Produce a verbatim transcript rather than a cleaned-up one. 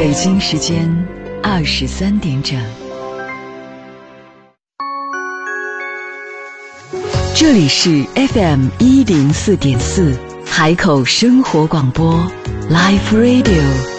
北京时间二十三点整，这里是 F M 一零四点四海口生活广播 Life Radio。